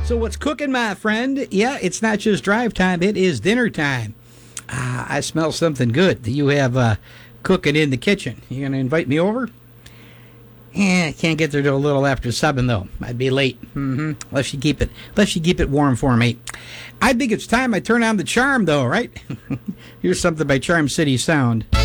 So what's cooking, my friend? Yeah, it's not just drive time, it is dinner time. I smell something good that you have cooking in the kitchen. You going to invite me over? I can't get there till a little after 7, though. I'd be late. Unless you keep it warm for me. I think it's time I turn on the charm, though, right? Here's something by Charm City Sound.